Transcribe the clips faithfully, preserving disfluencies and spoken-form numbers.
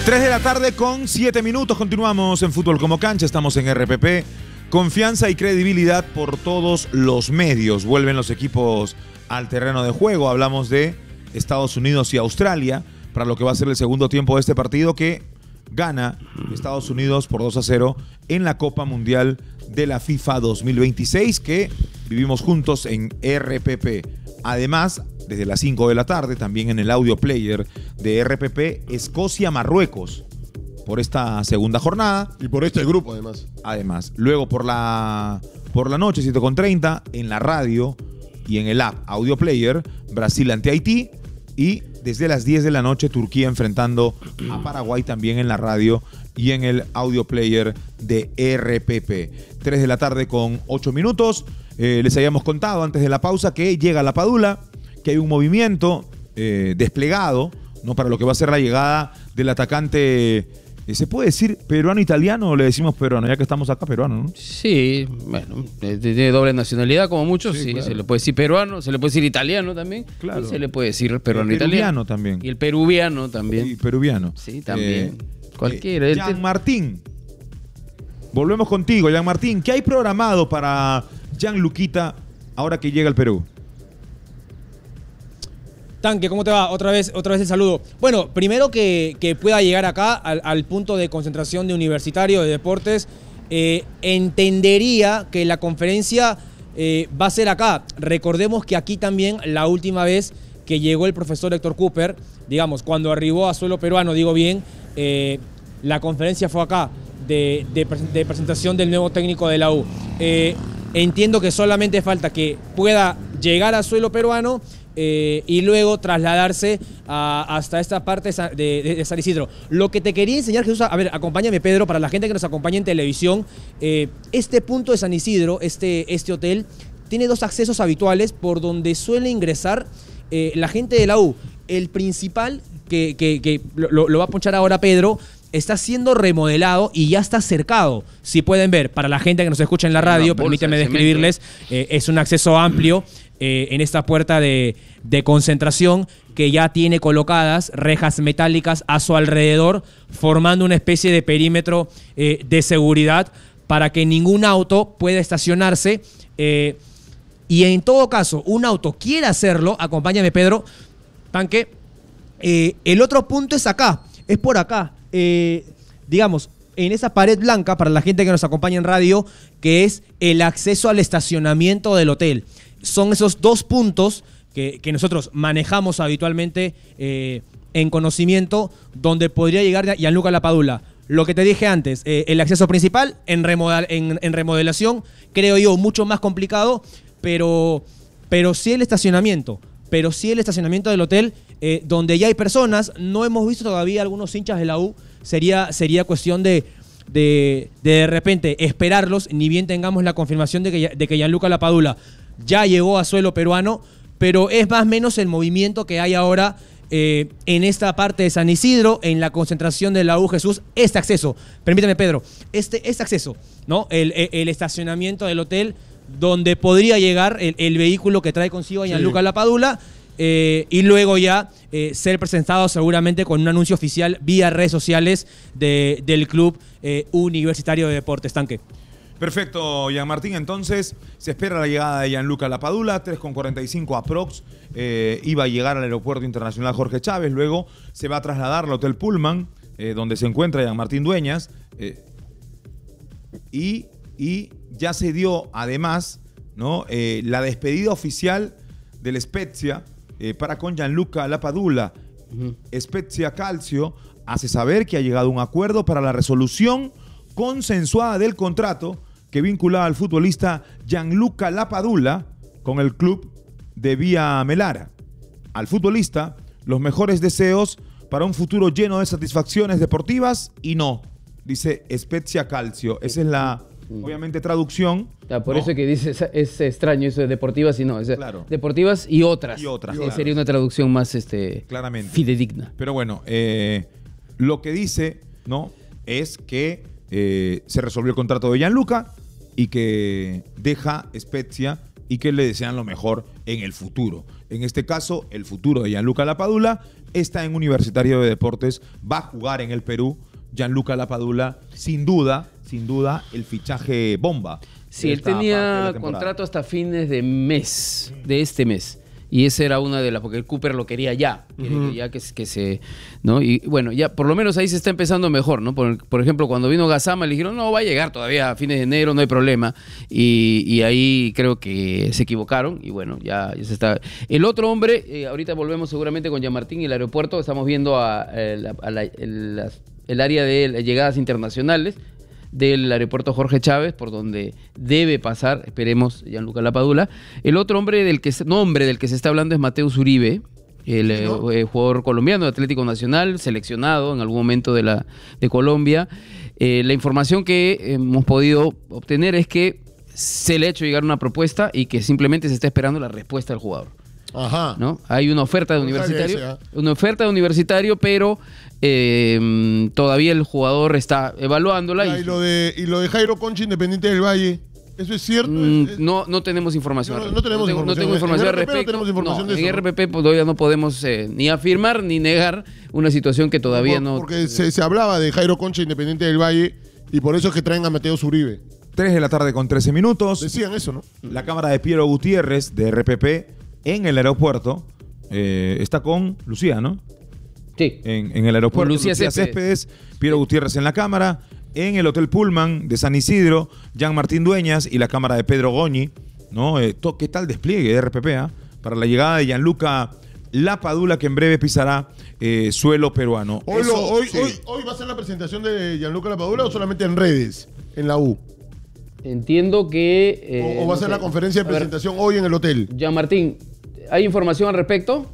tres de la tarde con siete minutos. Continuamos en Fútbol como Cancha. Estamos en R P P. Confianza y credibilidad por todos los medios. Vuelven los equipos al terreno de juego. Hablamos de Estados Unidos y Australia para lo que va a ser el segundo tiempo de este partido, que gana Estados Unidos por dos a cero en la Copa Mundial de la FIFA dos mil veintiséis, que vivimos juntos en R P P. Además, desde las cinco de la tarde, también en el audio player de R P P, Escocia-Marruecos, por esta segunda jornada. Y por este grupo, además. Además, luego por la, por la noche, siete con treinta, en la radio y en el app audio player, Brasil ante Haití. Y desde las diez de la noche, Turquía enfrentando a Paraguay, también en la radio y en el audio player de R P P. tres de la tarde con ocho minutos. Eh, les habíamos contado antes de la pausa que llega la Padula, que hay un movimiento eh, desplegado, ¿no?, para lo que va a ser la llegada del atacante. Eh, ¿Se puede decir peruano-italiano o le decimos peruano? Ya que estamos acá, peruano, ¿no? Sí, bueno, tiene doble nacionalidad como muchos, sí, sí, claro. Se le puede decir peruano, se le puede decir italiano también, claro. Y se le puede decir peruano-italiano. Peruviano también. Y el peruviano también. Y peruviano. Sí, también. Eh, Cualquiera. Eh, Jan Martín. Volvemos contigo, Jan Martín. ¿Qué hay programado para Jan Luquita ahora que llega al Perú? Tanque, ¿cómo te va? Otra vez, otra vez el saludo. Bueno, primero que, que pueda llegar acá al, al punto de concentración de Universitario de Deportes. Eh, entendería que la conferencia eh, va a ser acá. Recordemos que aquí también la última vez que llegó el profesor Héctor Cooper, digamos, cuando arribó a suelo peruano, digo bien, eh, la conferencia fue acá, de, de, de presentación del nuevo técnico de la U. Eh, entiendo que solamente falta que pueda llegar a suelo peruano Eh, y luego trasladarse a, hasta esta parte de, de, de San Isidro. Lo que te quería enseñar, Jesús, a ver, acompáñame, Pedro, para la gente que nos acompaña en televisión, eh, este punto de San Isidro, este, este hotel, tiene dos accesos habituales por donde suele ingresar eh, la gente de la U. El principal, que, que, que lo, lo va a ponchar ahora Pedro, está siendo remodelado y ya está cercado. Si pueden ver, para la gente que nos escucha en la radio, permíteme describirles, eh, es un acceso amplio eh, en esta puerta de, de concentración que ya tiene colocadas rejas metálicas a su alrededor, formando una especie de perímetro eh, de seguridad para que ningún auto pueda estacionarse. Eh, y en todo caso, un auto quiera hacerlo, acompáñame, Pedro, Tanque, eh, el otro punto es acá, es por acá. Eh, digamos, en esa pared blanca, para la gente que nos acompaña en radio, que es el acceso al estacionamiento del hotel. Son esos dos puntos que, que nosotros manejamos habitualmente eh, en conocimiento, donde podría llegar Gianluca Lapadula. Lo que te dije antes, eh, el acceso principal en, remodel, en, en remodelación, creo yo, mucho más complicado, pero, pero sí el estacionamiento, pero sí el estacionamiento del hotel, Eh, donde ya hay personas. No hemos visto todavía algunos hinchas de la U. Sería, sería cuestión de de, de de repente esperarlos, ni bien tengamos la confirmación de que, de que Gianluca Lapadula ya llegó a suelo peruano, pero es más o menos el movimiento que hay ahora eh, en esta parte de San Isidro, en la concentración de la U, Jesús. Este acceso, permíteme, Pedro, este, este acceso, ¿no? El, el, el estacionamiento del hotel, donde podría llegar el, el vehículo que trae consigo a Gianluca sí. Lapadula. Eh, y luego ya eh, ser presentado seguramente con un anuncio oficial vía redes sociales de, del Club eh, Universitario de Deportes. Tanque. Perfecto, Jan Martín. Entonces, se espera la llegada de Gianluca Lapadula, tres con cuarenta y cinco aprox. Eh, iba a llegar al Aeropuerto Internacional Jorge Chávez, luego se va a trasladar al Hotel Pullman, eh, donde se encuentra Jan Martín Dueñas. Eh, y, y ya se dio, además, ¿no?, eh, la despedida oficial del Spezia, Eh, para con Gianluca Lapadula. Uh-huh. Spezia Calcio hace saber que ha llegado a un acuerdo para la resolución consensuada del contrato que vinculaba al futbolista Gianluca Lapadula con el club de Vía Melara. Al futbolista, los mejores deseos para un futuro lleno de satisfacciones deportivas y no, dice Spezia Calcio. Esa es la, obviamente, traducción. Ya, por ¿no? eso que dice, es, es extraño eso de deportivas y no, es claro. deportivas y otras. Y otras, sí, claro. Sería una traducción más este, claramente fidedigna. Pero bueno, eh, lo que dice, ¿no?, es que eh, se resolvió el contrato de Gianluca y que deja Spezia y que le desean lo mejor en el futuro. En este caso, el futuro de Gianluca Lapadula está en Universitario de Deportes, va a jugar en el Perú. Gianluca Lapadula, sin duda, sin duda, el fichaje bomba. Sí, él tenía contrato hasta fines de mes, de este mes. Y esa era una de las, porque el Cooper lo quería ya, uh-huh. ya que, que se, ¿no? Y bueno, ya por lo menos ahí se está empezando mejor, ¿no? Por, por ejemplo, cuando vino Gassama le dijeron, no, va a llegar todavía a fines de enero, no hay problema. Y, y ahí creo que se equivocaron y bueno, ya, ya se está. El otro hombre, eh, ahorita volvemos seguramente con Gianmartín y el aeropuerto, estamos viendo a, a, a la, el, el área de las llegadas internacionales del aeropuerto Jorge Chávez, por donde debe pasar, esperemos, Gianluca Lapadula. El otro hombre del que, nombre del que se está hablando es Mateus Uribe, el ¿no? eh, jugador colombiano de Atlético Nacional, seleccionado en algún momento de, la, de Colombia. Eh, la información que hemos podido obtener es que se le ha hecho llegar una propuesta y que simplemente se está esperando la respuesta del jugador. Ajá. ¿No? Hay una oferta de universitario, ese, ¿eh? una oferta de universitario, pero eh, todavía el jugador está evaluándola. Ya, y, y, lo de, y lo de Jairo Concha, Independiente del Valle, ¿eso es cierto? Mm, ¿Es, es? No, no tenemos información. No, no tenemos no tengo, información. No tengo información al respecto. No tenemos información no, de en eso, R P P ¿no? todavía no podemos eh, ni afirmar ni negar una situación que todavía por, no. Porque se, se hablaba de Jairo Concha, Independiente del Valle, y por eso es que traen a Mateus Uribe. tres de la tarde con trece minutos. Decían eso, ¿no? La cámara de Piero Gutiérrez de R P P en el aeropuerto eh, está con Lucía, ¿no? Sí. En, en el aeropuerto. Lucía, Lucía Céspedes. Céspedes, Piero Gutiérrez en la cámara. En el Hotel Pullman de San Isidro, Jean Martín Dueñas y la cámara de Pedro Goñi, ¿no? Eh, to, ¿Qué tal despliegue de R P P eh? para la llegada de Gianluca Lapadula, que en breve pisará eh, suelo peruano? Hoy, Eso, lo, hoy, sí. hoy, ¿Hoy va a ser la presentación de Gianluca Lapadula o solamente en redes, en la U? Entiendo que... Eh, o, ¿O va a ser no la conferencia de presentación ver, hoy en el hotel? Jean Martín, ¿hay información al respecto?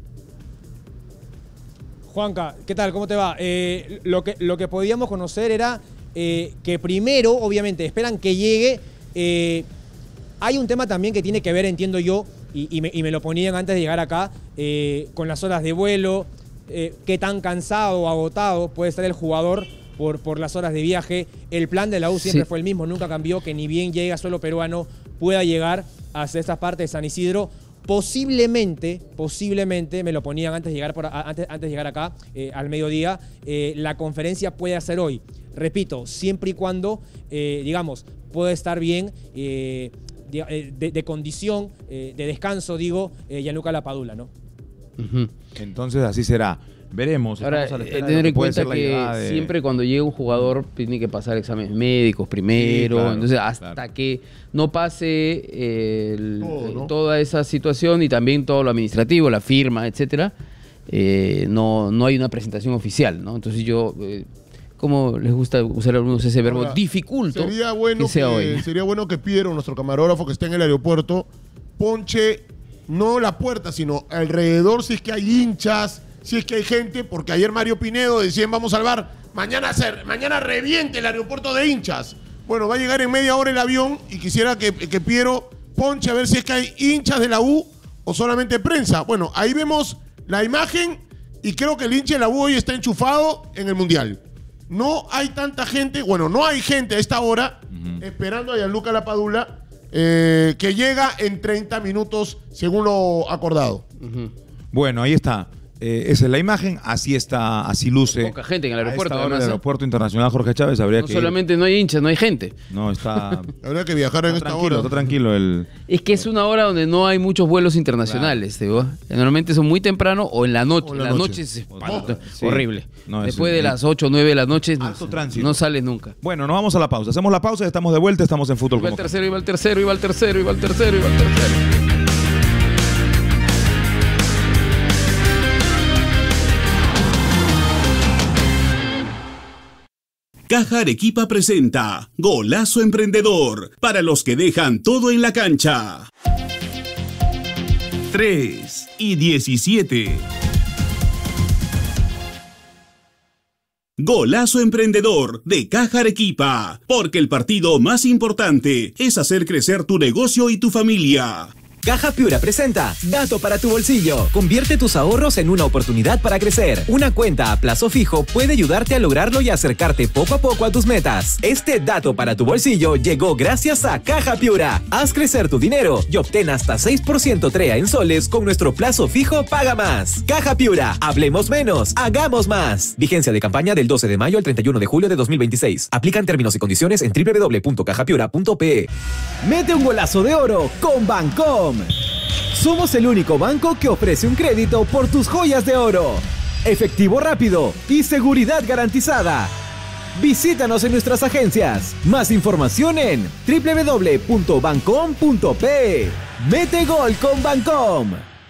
Juanca, ¿qué tal? ¿Cómo te va? Eh, lo, que, lo que podíamos conocer era eh, que primero, obviamente, esperan que llegue. Eh, hay un tema también que tiene que ver, entiendo yo, y, y, me, y me lo ponían antes de llegar acá, eh, con las horas de vuelo, eh, qué tan cansado o agotado puede estar el jugador por, por las horas de viaje. El plan de la U siempre sí. fue el mismo, nunca cambió, que ni bien llega a suelo peruano pueda llegar hacia esta parte de San Isidro. Posiblemente, posiblemente, me lo ponían antes de llegar, por, antes, antes de llegar acá, eh, al mediodía, eh, la conferencia puede ser hoy. Repito, siempre y cuando, eh, digamos, pueda estar bien, eh, de, de, de condición, eh, de descanso, digo, eh, Gianluca Lapadula, ¿no? Uh-huh. Entonces así será. Veremos. Ahora, eh, tener en cuenta que de... siempre cuando llega un jugador tiene que pasar exámenes médicos primero, sí, claro, entonces hasta claro. que no pase eh, el, Todo, ¿no? toda esa situación y también todo lo administrativo, la firma, etcétera, eh, no, no hay una presentación oficial, ¿no? Entonces yo, eh, ¿cómo les gusta usar algunos ese verbo? Ahora, dificulto sería bueno que sea que, hoy. Sería bueno que Piero, nuestro camarógrafo que está en el aeropuerto, ponche no la puerta, sino alrededor si es que hay hinchas, si es que hay gente, porque ayer Mario Pinedo decían vamos a salvar, mañana, ser, mañana reviente el aeropuerto de hinchas. Bueno, va a llegar en media hora el avión y quisiera que, que Piero ponche a ver si es que hay hinchas de la U o solamente prensa. Bueno, ahí vemos la imagen y creo que el hincha de la U hoy está enchufado en el Mundial. No hay tanta gente, bueno, no hay gente a esta hora uh-huh. esperando a Gianluca Lapadula, eh, que llega en treinta minutos según lo acordado. Uh-huh. Bueno, ahí está. Eh, esa es la imagen, así está, así luce. Poca gente en el aeropuerto. En el aeropuerto internacional Jorge Chávez habría no que solamente ir. no hay hinchas, no hay gente. No, está... habría que viajar en esta hora. Está tranquilo el... Es que es una hora donde no hay muchos vuelos internacionales. Claro. Normalmente son muy temprano o en la noche. En la, la noche, noche es oh, sí. horrible. No, Después de las ocho o nueve de la noche no, no sales nunca. Bueno, nos vamos a la pausa. Hacemos la pausa y estamos de vuelta. Estamos en Fútbol. Iba el tercero, iba el tercero, iba el tercero, iba el tercero, iba el tercero. Caja Arequipa presenta Golazo Emprendedor, para los que dejan todo en la cancha. tres y diecisiete. Golazo Emprendedor de Caja Arequipa, porque el partido más importante es hacer crecer tu negocio y tu familia. Caja Piura presenta Dato para tu bolsillo. Convierte tus ahorros en una oportunidad para crecer. Una cuenta a plazo fijo puede ayudarte a lograrlo y acercarte poco a poco a tus metas. Este Dato para tu bolsillo llegó gracias a Caja Piura. Haz crecer tu dinero y obtén hasta seis por ciento T R E A en soles con nuestro plazo fijo Paga Más. Caja Piura. Hablemos menos, hagamos más. Vigencia de campaña del doce de mayo al treinta y uno de julio de dos mil veintiséis. Aplican términos y condiciones en doble u doble u doble u punto caja piura punto pe. Mete un golazo de oro con Bancom. Somos el único banco que ofrece un crédito por tus joyas de oro. Efectivo rápido y seguridad garantizada. Visítanos en nuestras agencias. Más información en doble u doble u doble u punto bancom punto pe. Mete gol con Bancom.